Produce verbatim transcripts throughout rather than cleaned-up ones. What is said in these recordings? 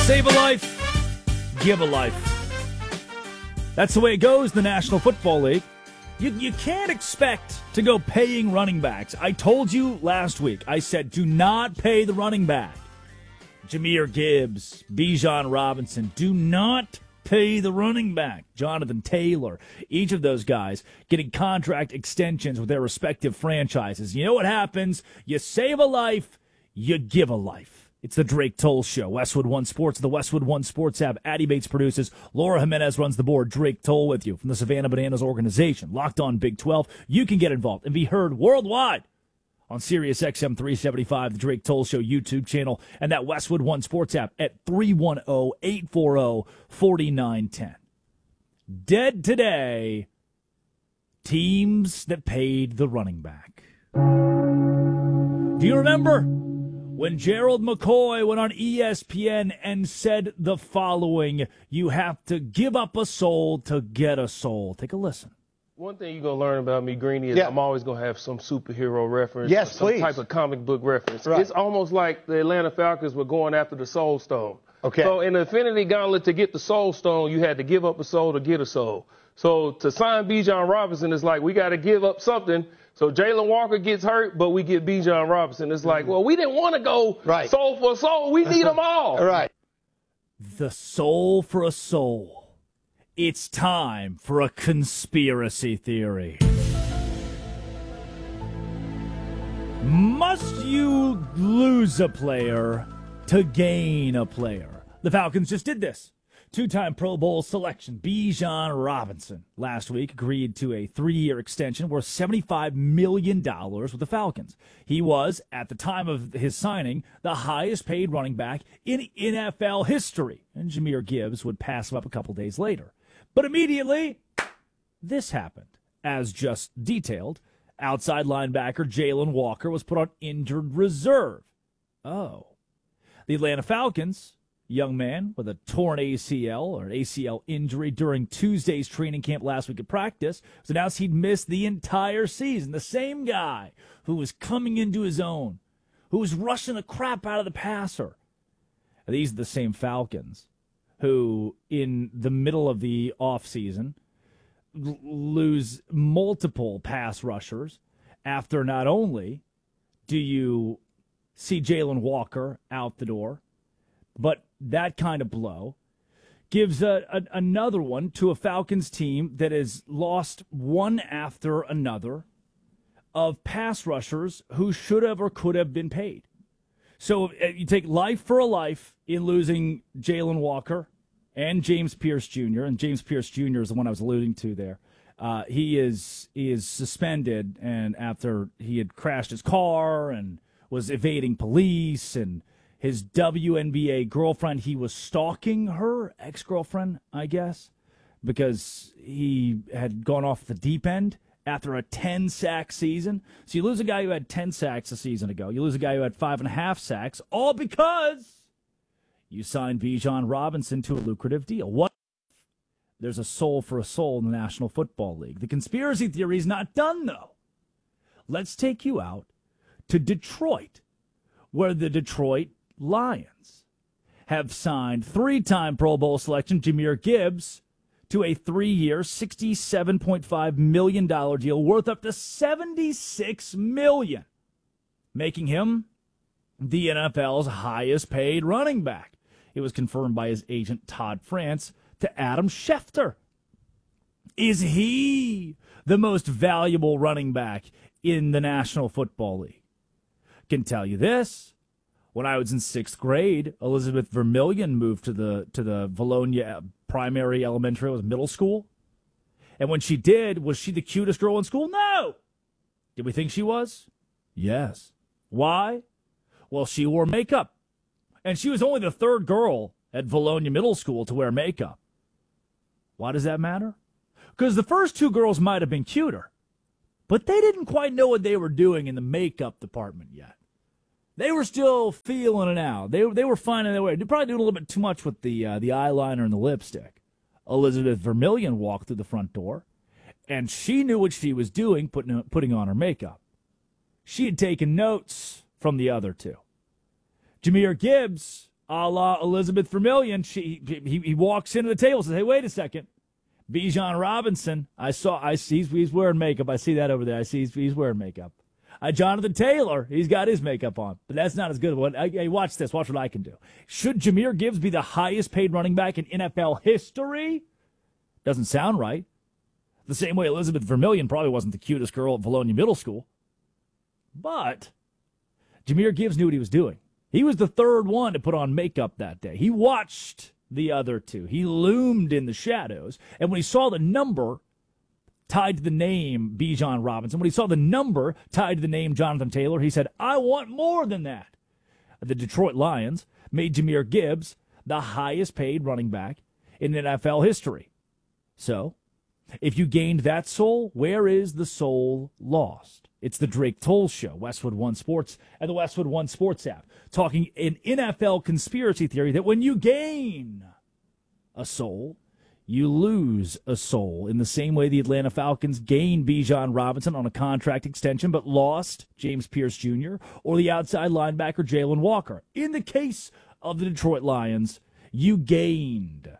Save a life, give a life. That's the way it goes in the National Football League. You, you can't expect to go paying running backs. I told you last week, I said do not pay the running back. Jahmyr Gibbs, Bijan Robinson, do not pay the running back. Jonathan Taylor, each of those guys getting contract extensions with their respective franchises. You know what happens? You save a life, you give a life. It's the Drake Toll Show. Westwood One Sports, the Westwood One Sports app. Addie Bates produces. Laura Jimenez runs the board. Drake Toll with you from the Savannah Bananas organization. Locked on Big twelve. You can get involved and be heard worldwide on Sirius X M three seventy-five, the Drake Toll Show YouTube channel, and that Westwood One Sports app at three one zero, eight four zero, four nine one zero. Dead today, teams that paid the running back. Do you remember when Gerald McCoy went on E S P N and said the following, you have to give up a soul to get a soul? Take a listen. One thing you're going to learn about me, Greeny, is yeah. I'm always going to have some superhero reference. Yes, some please. type of comic book reference. Right. It's almost like the Atlanta Falcons were going after the Soul Stone. Okay. So in the Infinity Gauntlet, to get the Soul Stone, you had to give up a soul to get a soul. So to sign Bijan Robinson is like, we got to give up something. So Jalen Walker gets hurt, but we get Bijan Robinson. It's like, well, we didn't want to go right. soul for soul. We need them all. Right. The soul for a soul. It's time for a conspiracy theory. Must you lose a player to gain a player? The Falcons just did this. Two-time Pro Bowl selection, Bijan Robinson, last week agreed to a three-year extension worth seventy-five million dollars with the Falcons. He was, at the time of his signing, the highest-paid running back in N F L history, and Jahmyr Gibbs would pass him up a couple days later. But immediately, this happened. As just detailed, outside linebacker Jalen Walker was put on injured reserve. Oh. The Atlanta Falcons, young man with a torn A C L or an A C L injury during Tuesday's training camp last week at practice, it was announced he'd missed the entire season. The same guy who was coming into his own, who was rushing the crap out of the passer. And these are the same Falcons who, in the middle of the offseason, l- lose multiple pass rushers after not only do you see Jalen Walker out the door, but that kind of blow gives a, a, another one to a Falcons team that has lost one after another of pass rushers who should have or could have been paid. So you take life for a life in losing Jalen Walker and James Pierce Junior, and James Pierce Junior is the one I was alluding to there. Uh, he is he is suspended, and after he had crashed his car and was evading police, and his W N B A girlfriend, he was stalking her, ex-girlfriend, I guess, because he had gone off the deep end after a ten-sack season. So you lose a guy who had ten sacks a season ago. You lose a guy who had five and a half sacks, all because you signed Bijan Robinson to a lucrative deal. What if there's a soul for a soul in the National Football League? The conspiracy theory is not done, though. Let's take you out to Detroit, where the Detroit Lions have signed three-time Pro Bowl selection Jahmyr Gibbs to a three-year, sixty-seven point five million dollars deal worth up to seventy-six million dollars, making him the N F L's highest-paid running back. It was confirmed by his agent, Todd France, to Adam Schefter. Is he the most valuable running back in the National Football League? Can tell you this. When I was in sixth grade, Elizabeth Vermillion moved to the to the Valonia primary elementary, it was middle school. And when she did, was she the cutest girl in school? No! Did we think she was? Yes. Why? Well, she wore makeup. And she was only the third girl at Valonia Middle School to wear makeup. Why does that matter? Because the first two girls might have been cuter, but they didn't quite know what they were doing in the makeup department yet. They were still feeling it out. They they were finding their way. They're probably doing a little bit too much with the uh, the eyeliner and the lipstick. Elizabeth Vermillion walked through the front door, and she knew what she was doing, putting putting on her makeup. She had taken notes from the other two. Jahmyr Gibbs, a la Elizabeth Vermillion. She, he, he walks into the table and says, hey, wait a second. Bijan Robinson, I saw, I see he's, he's wearing makeup. I see that over there. I see he's, he's wearing makeup. Uh, Jonathan Taylor, he's got his makeup on, but that's not as good. What? Hey, watch this. Watch what I can do. Should Jahmyr Gibbs be the highest paid running back in N F L history? Doesn't sound right. The same way Elizabeth Vermillion probably wasn't the cutest girl at Valonia Middle School. But Jahmyr Gibbs knew what he was doing. He was the third one to put on makeup that day. He watched the other two. He loomed in the shadows. And when he saw the number tied to the name Bijan Robinson, when he saw the number tied to the name Jonathan Taylor, he said, I want more than that. The Detroit Lions made Jahmyr Gibbs the highest paid running back in N F L history. So, if you gained that soul, where is the soul lost? It's the Drake Toll Show, Westwood One Sports, and the Westwood One Sports app, talking an N F L conspiracy theory that when you gain a soul, you lose a soul, in the same way the Atlanta Falcons gained Bijan Robinson on a contract extension but lost James Pierce Junior or the outside linebacker Jalen Walker. In the case of the Detroit Lions, you gained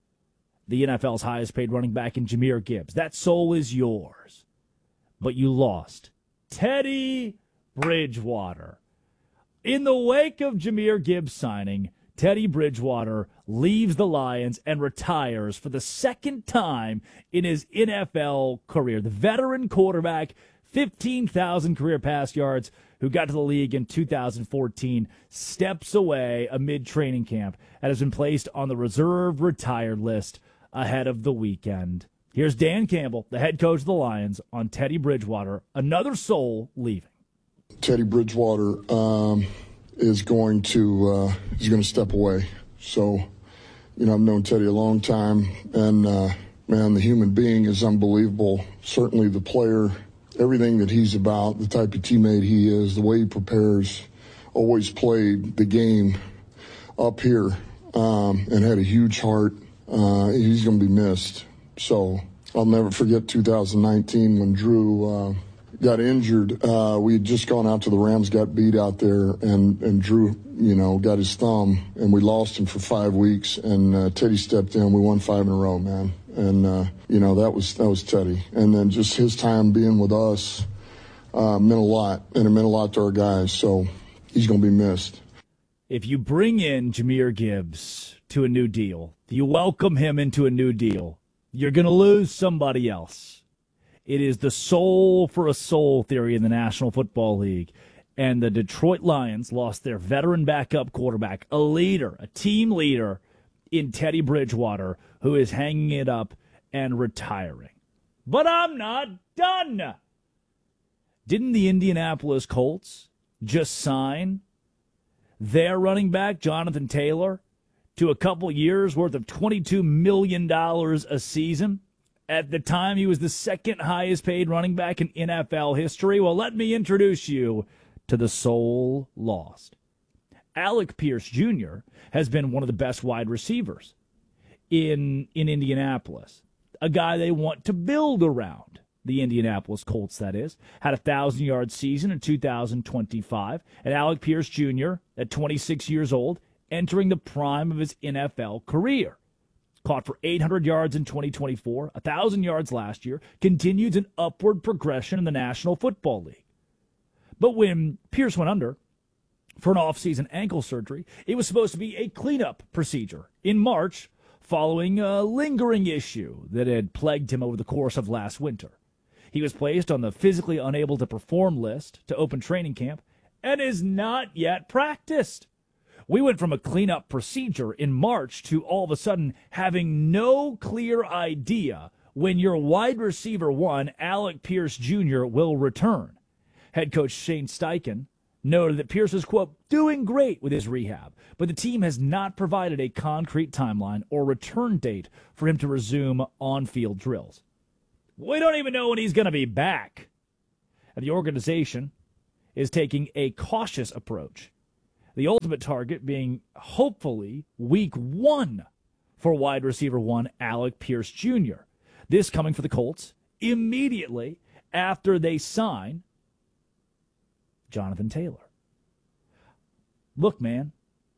the N F L's highest paid running back in Jahmyr Gibbs. That soul is yours. But you lost Teddy Bridgewater. In the wake of Jahmyr Gibbs signing, Teddy Bridgewater leaves the Lions and retires for the second time in his N F L career. The veteran quarterback, fifteen thousand career pass yards, who got to the league in two thousand fourteen, steps away amid training camp and has been placed on the reserve retired list ahead of the weekend. Here's Dan Campbell, the head coach of the Lions, on Teddy Bridgewater, another soul leaving. Teddy Bridgewater um, is going to uh, he's going to step away. So, you know, I've known Teddy a long time, and uh, man, the human being is unbelievable. Certainly, the player, everything that he's about, the type of teammate he is, the way he prepares, always played the game up here, um, and had a huge heart. Uh, he's going to be missed. So I'll never forget two thousand nineteen when Drew uh, got injured. Uh, we had just gone out to the Rams, got beat out there, and, and Drew, you know, got his thumb, and we lost him for five weeks. And uh, Teddy stepped in. We won five in a row, man. And uh, you know, that was that was Teddy. And then just his time being with us uh, meant a lot, and it meant a lot to our guys. So he's going to be missed. If you bring in Jahmyr Gibbs to a new deal, you welcome him into a new deal, you're going to lose somebody else. It is the soul for a soul theory in the National Football League. And the Detroit Lions lost their veteran backup quarterback, a leader, a team leader in Teddy Bridgewater, who is hanging it up and retiring. But I'm not done. Didn't the Indianapolis Colts just sign their running back, Jonathan Taylor, to a couple years worth of twenty-two million dollars a season? At the time, he was the second highest paid running back in N F L history. Well, let me introduce you to the soul lost. Alec Pierce Junior has been one of the best wide receivers in, in Indianapolis. A guy they want to build around. The Indianapolis Colts, that is, had a one thousand-yard season in two thousand twenty-five. And Alec Pierce Junior, at twenty-six years old, entering the prime of his N F L career. Caught for eight hundred yards in twenty twenty-four, one thousand yards last year, continues an upward progression in the National Football League. But when Pierce went under for an off-season ankle surgery, it was supposed to be a cleanup procedure in March following a lingering issue that had plagued him over the course of last winter. He was placed on the physically unable to perform list to open training camp and is not yet practiced. We went from a cleanup procedure in March to all of a sudden having no clear idea when your wide receiver one, Alec Pierce Junior, will return. Head coach Shane Steichen noted that Pierce is, quote, doing great with his rehab, but the team has not provided a concrete timeline or return date for him to resume on-field drills. We don't even know when he's going to be back. And the organization is taking a cautious approach. The ultimate target being, hopefully, week one for wide receiver one, Alec Pierce Junior This coming for the Colts immediately after they sign Jonathan Taylor. Look, man,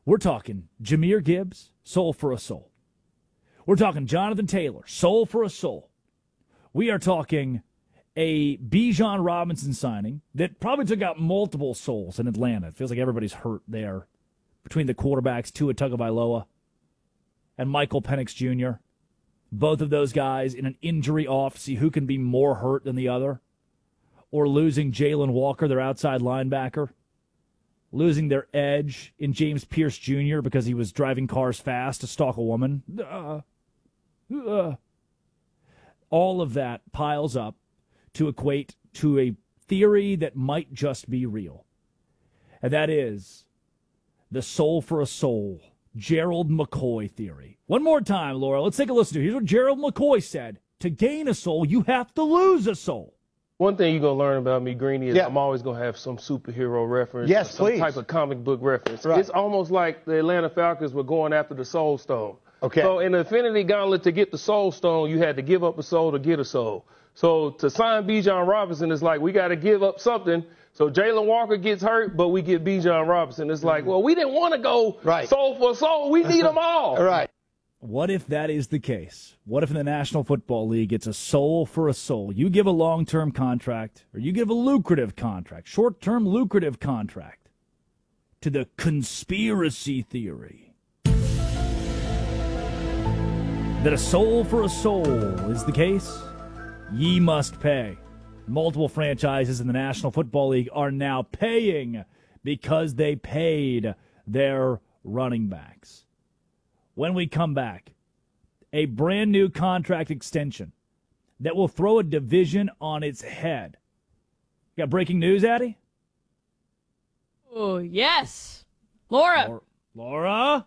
We're talking Jahmyr Gibbs, soul for a soul. We're talking Jonathan Taylor, soul for a soul. We are talking a Bijan Robinson signing that probably took out multiple souls in Atlanta. It feels like everybody's hurt there between the quarterbacks, Tua Tagovailoa and Michael Penix Junior Both of those guys in an injury off, see who can be more hurt than the other. Or losing Jalen Walker, their outside linebacker. Losing their edge in James Pierce Junior because he was driving cars fast to stalk a woman. Uh, uh. All of that piles up to equate to a theory that might just be real. And that is the soul for a soul, Gerald McCoy theory. One more time, Laura, let's take a listen to it. Here's what Gerald McCoy said. To gain a soul, you have to lose a soul. One thing you're going to learn about me, Greeny, is yeah. I'm always going to have some superhero reference. Yes, some please. type of comic book reference. Right. It's almost like the Atlanta Falcons were going after the Soul Stone. Okay. So in the Infinity Gauntlet, to get the Soul Stone, you had to give up a soul to get a soul. So to sign Bijan Robinson, it's like we got to give up something. So Jalen Walker gets hurt, but we get Bijan Robinson. It's like, well, we didn't want to go right. soul for soul. We need them all. Right. What if that is the case? What if in the National Football League it's a soul for a soul? You give a long-term contract, or you give a lucrative contract, short-term lucrative contract, to the conspiracy theory that a soul for a soul is the case, ye must pay. Multiple franchises in the National Football League are now paying because they paid their running backs. When we come back, a brand new contract extension that will throw a division on its head. Got breaking news, Addie? Oh, yes. Laura. Laura?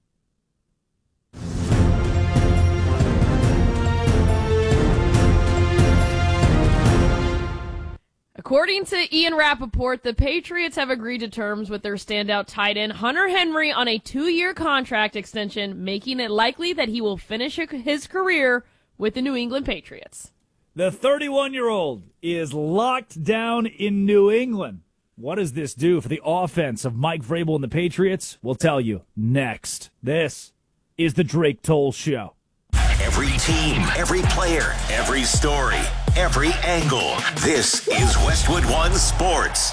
According to Ian Rappaport, the Patriots have agreed to terms with their standout tight end Hunter Henry on a two-year contract extension, making it likely that he will finish his career with the New England Patriots. The thirty-one-year-old is locked down in New England. What does this do for the offense of Mike Vrabel and the Patriots? We'll tell you next. This is the Drake Toll Show. Every team, every player, every story, every angle. This is Westwood One Sports.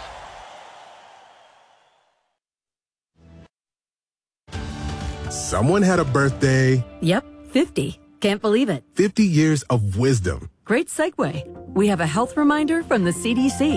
Someone had a birthday. Yep, fifty. Can't believe it. fifty years of wisdom. Great segue. We have a health reminder from the C D C.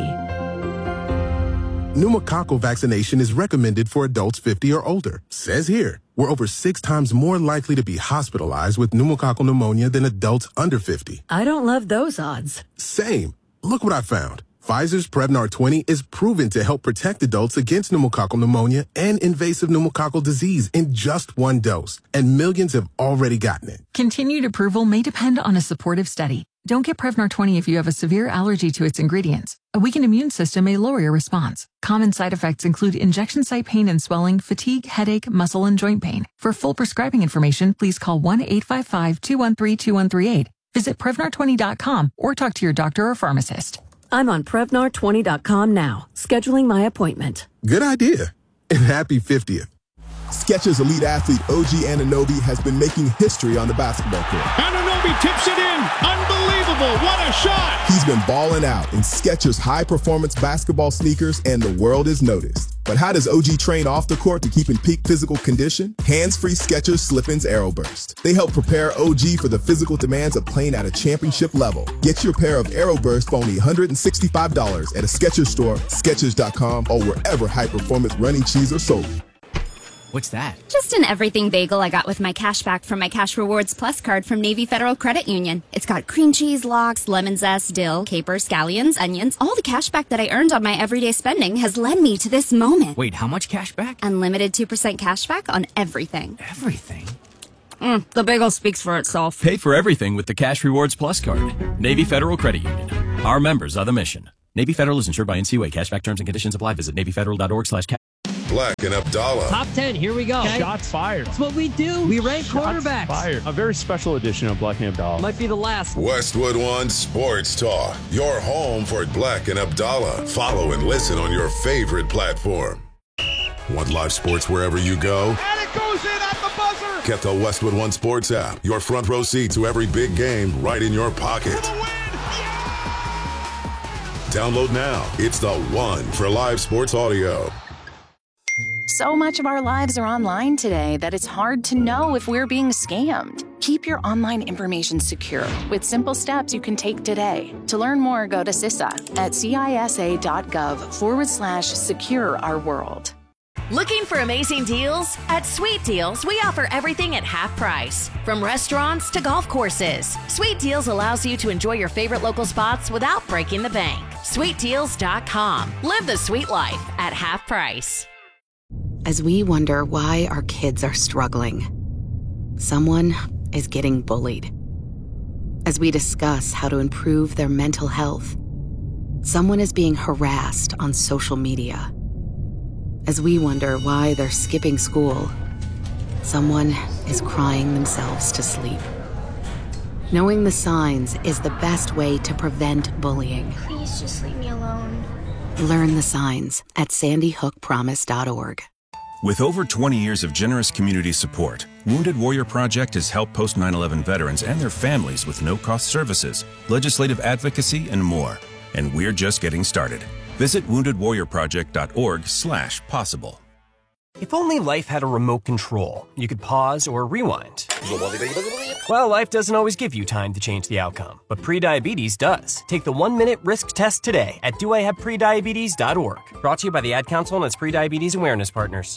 Pneumococcal vaccination is recommended for adults fifty or older. Says here, we're over six times more likely to be hospitalized with pneumococcal pneumonia than adults under fifty. I don't love those odds. Same. Look what I found. Pfizer's Prevnar twenty is proven to help protect adults against pneumococcal pneumonia and invasive pneumococcal disease in just one dose. And millions have already gotten it. Continued approval may depend on a supportive study. Don't get Prevnar twenty if you have a severe allergy to its ingredients. A weakened immune system may lower your response. Common side effects include injection site pain and swelling, fatigue, headache, muscle, and joint pain. For full prescribing information, please call one eight five five, two one three, two one three eight. Visit Prevnar twenty dot com or talk to your doctor or pharmacist. I'm on Prevnar twenty dot com now, scheduling my appointment. Good idea. And happy fiftieth. Skechers elite athlete O G Anunoby has been making history on the basketball court. Anunoby tips it in. Unbelievable. What a shot. He's been balling out in Skechers high-performance basketball sneakers, and the world is noticed. But how does O G train off the court to keep in peak physical condition? Hands-free Skechers Slip-ins Aeroburst. They help prepare O G for the physical demands of playing at a championship level. Get your pair of Aeroburst for only one hundred sixty-five dollars at a Skechers store, Skechers dot com, or wherever high-performance running shoes are sold. What's that? Just an everything bagel I got with my cash back from my Cash Rewards Plus card from Navy Federal Credit Union. It's got cream cheese, lox, lemon zest, dill, capers, scallions, onions. All the cash back that I earned on my everyday spending has led me to this moment. Wait, how much cash back? Unlimited two percent cash back on everything. Everything? Mm, the bagel speaks for itself. Pay for everything with the Cash Rewards Plus card. Navy Federal Credit Union. Our members are the mission. Navy Federal is insured by N C U A. Cashback terms and conditions apply. Visit Navy Federal dot org slash cash. Black and Abdallah. Top ten, here we go. Okay. Shots fired. That's what we do. We rank Shots quarterbacks. Fired. A very special edition of Black and Abdallah. Might be the last. Westwood One Sports Talk. Your home for Black and Abdallah. Follow and listen on your favorite platform. Want live sports wherever you go? And it goes in at the buzzer. Get the Westwood One Sports app. Your front row seat to every big game right in your pocket. Download now. It's the one for live sports audio. So much of our lives are online today that it's hard to know if we're being scammed. Keep your online information secure with simple steps you can take today. To learn more, go to C I S A at cisa.gov forward slash secure our world. Looking for amazing deals? At Sweet Deals, we offer everything at half price. From restaurants to golf courses, Sweet Deals allows you to enjoy your favorite local spots without breaking the bank. sweet deals dot com. Live the sweet life at half price. As we wonder why our kids are struggling, someone is getting bullied. As we discuss how to improve their mental health, someone is being harassed on social media. As we wonder why they're skipping school, someone is crying themselves to sleep. Knowing the signs is the best way to prevent bullying. Please just leave me alone. Learn the signs at sandy hook promise dot org. With over twenty years of generous community support, Wounded Warrior Project has helped post nine eleven veterans and their families with no-cost services, legislative advocacy, and more. And we're just getting started. Visit wounded warrior project dot org slash possible. If only life had a remote control, you could pause or rewind. Well, life doesn't always give you time to change the outcome, but prediabetes does. Take the one-minute risk test today at do I have prediabetes dot org. Brought to you by the Ad Council and its prediabetes awareness partners.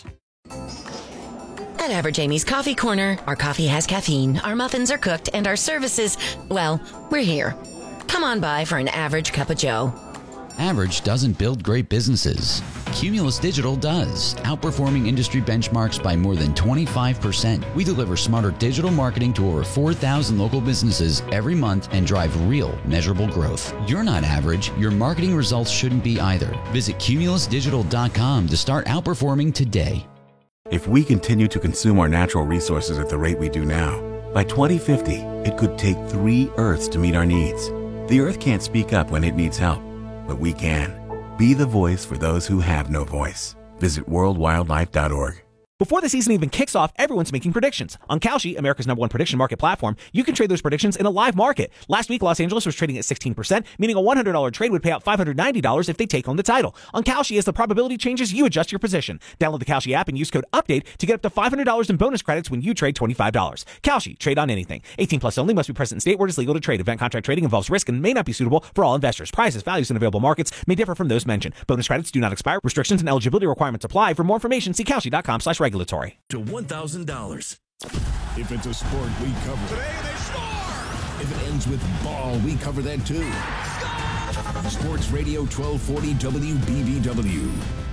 At Average Amy's Coffee Corner, our coffee has caffeine, our muffins are cooked, and our services, well, we're here. Come on by for an average cup of joe. Average doesn't build great businesses. Cumulus Digital does, outperforming industry benchmarks by more than twenty-five percent. We deliver smarter digital marketing to over four thousand local businesses every month and drive real, measurable growth. You're not average. Your marketing results shouldn't be either. Visit cumulus digital dot com to start outperforming today. If we continue to consume our natural resources at the rate we do now, by twenty fifty, it could take three Earths to meet our needs. The Earth can't speak up when it needs help, but we can. Be the voice for those who have no voice. Visit world wildlife dot org. Before the season even kicks off, everyone's making predictions. On Kalshi, America's number one prediction market platform, you can trade those predictions in a live market. Last week, Los Angeles was trading at sixteen percent, meaning a one hundred dollars trade would pay out five hundred ninety dollars if they take home the title. On Kalshi, as the probability changes, you adjust your position. Download the Kalshi app and use code UPDATE to get up to five hundred dollars in bonus credits when you trade twenty-five dollars. Kalshi, trade on anything. eighteen plus only, must be present in state where it is legal to trade. Event contract trading involves risk and may not be suitable for all investors. Prices, values, and available markets may differ from those mentioned. Bonus credits do not expire. Restrictions and eligibility requirements apply. For more information, see kalshi dot com slash regulatory. To one thousand dollars. If it's a sport, we cover it. Today they score! If it ends with ball, we cover that too. Sports Radio twelve forty W B B W.